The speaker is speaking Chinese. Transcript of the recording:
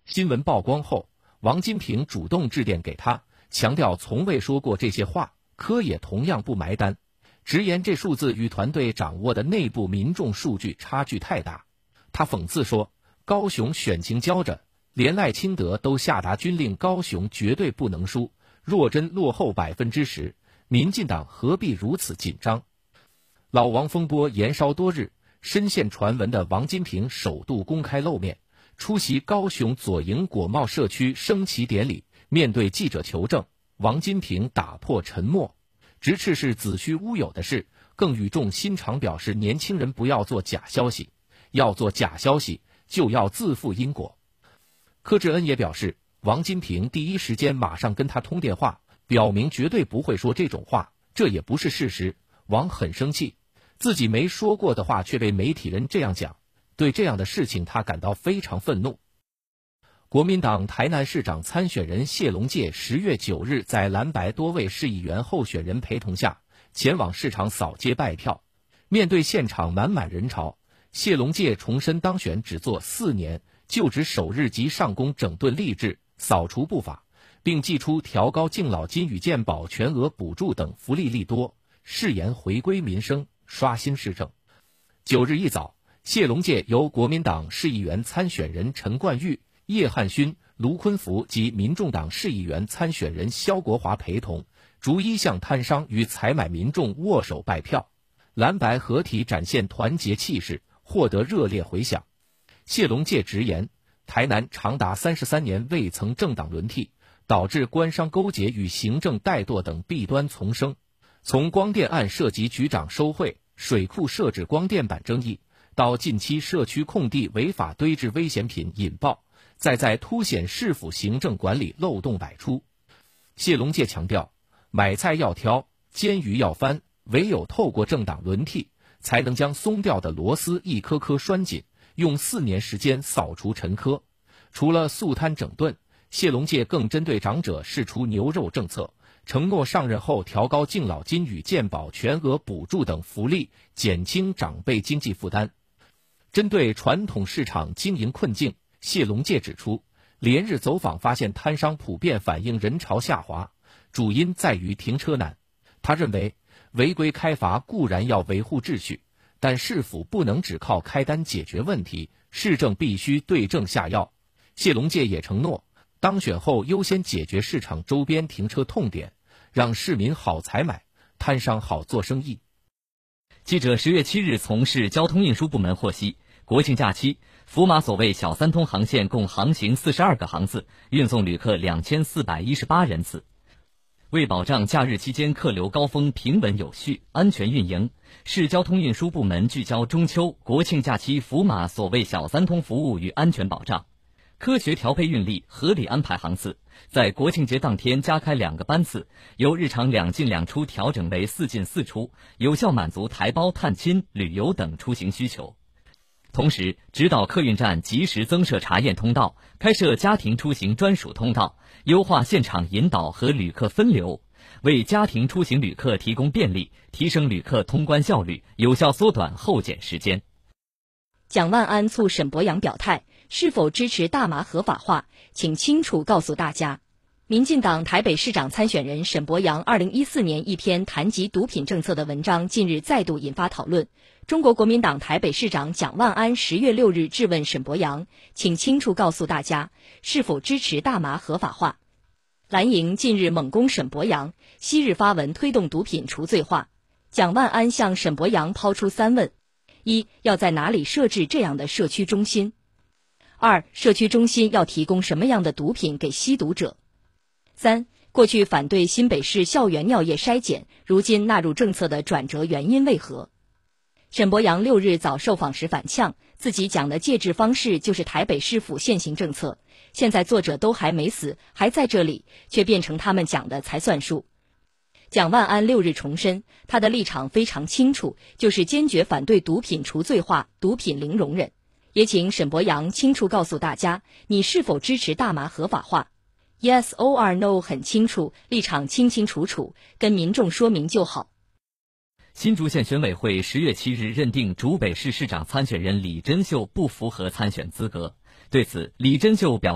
新闻曝光后，王金平主动致电给他，强调从未说过这些话，科也同样不埋单，直言这数字与团队掌握的内部民众数据差距太大。他讽刺说，高雄选情焦着，连赖清德都下达军令，高雄绝对不能输，若真落后10%，民进党何必如此紧张？老王风波延烧多日，深陷传闻的王金平首度公开露面，出席高雄左营果贸社区升旗典礼。面对记者求证，王金平打破沉默，直斥是子虚乌有的事，更语重心长表示年轻人不要做假消息，要做假消息就要自负因果。柯志恩也表示，王金平第一时间马上跟他通电话，表明绝对不会说这种话，这也不是事实。王很生气，自己没说过的话却被媒体人这样讲，对这样的事情他感到非常愤怒。国民党台南市长参选人谢龙介10月9日在蓝白多位市议员候选人陪同下前往市场扫街拜票，面对现场满满人潮，谢龙介重申当选只做4年，就职首日即上工整顿吏治，扫除不法，并祭出调高敬老金与健保全额补助等福利利多，誓言回归民生，刷新市政。9日一早，谢龙介由国民党市议员参选人陈冠玉、叶汉勋、卢坤福及民众党市议员参选人萧国华陪同，逐一向摊商与采买民众握手拜票，蓝白合体展现团结气势，获得热烈回响。谢龙介直言，台南长达33年未曾政党轮替，导致官商勾结与行政怠惰等弊端丛生。从光电案涉及局长收贿、水库设置光电板争议，到近期社区空地违法堆置危险品引爆，再在凸显市府行政管理漏洞百出。谢龙介强调，买菜要挑，煎鱼要翻，唯有透过政党轮替，才能将松掉的螺丝一颗颗拴紧，用4年时间扫除陈疴。除了肃摊整顿，谢龙介更针对长者释出牛肉政策，承诺上任后调高敬老金与健保全额补助等福利，减轻长辈经济负担。针对传统市场经营困境，谢龙介指出，连日走访发现摊商普遍反映人潮下滑，主因在于停车难。他认为，违规开罚固然要维护秩序，但市府不能只靠开单解决问题，市政必须对症下药。谢龙介也承诺，当选后优先解决市场周边停车痛点，让市民好采买，摊商好做生意。 记者10月7日从市交通运输部门获悉，国庆假期，福马所谓小三通航线共航行42个航次，运送旅客2418人次。为保障假日期间客流高峰平稳有序、安全运营，市交通运输部门聚焦中秋、国庆假期福马所谓小三通服务与安全保障，科学调配运力，合理安排航次，在国庆节当天加开2个班次，由日常2进2出调整为4进4出，有效满足台胞探亲、旅游等出行需求。同时，指导客运站及时增设查验通道，开设家庭出行专属通道，优化现场引导和旅客分流，为家庭出行旅客提供便利，提升旅客通关效率，有效缩短候检时间。 蒋万安促沈伯洋表态，是否支持大麻合法化，请清楚告诉大家。民进党台北市长参选人沈伯洋2014年一篇谈及毒品政策的文章近日再度引发讨论。中国国民党台北市长蒋万安10月6日质问沈伯洋，请清楚告诉大家，是否支持大麻合法化。蓝营近日猛攻沈伯洋，昔日发文推动毒品除罪化。蒋万安向沈伯洋抛出3问：一，要在哪里设置这样的社区中心？2，社区中心要提供什么样的毒品给吸毒者？3，过去反对新北市校园尿液筛检，如今纳入政策的转折原因为何？沈伯洋6日早受访时反呛，自己讲的戒治方式就是台北市府现行政策，现在作者都还没死，还在这里，却变成他们讲的才算数。蒋万安6日重申，他的立场非常清楚，就是坚决反对毒品除罪化，毒品零容忍。也请沈伯洋清楚告诉大家，你是否支持大麻合法化？ Yes or No 很清楚，立场清清楚楚，跟民众说明就好。 新竹县选委会10月7日认定竹北市市长参选人李珍秀不符合参选资格，对此李珍秀表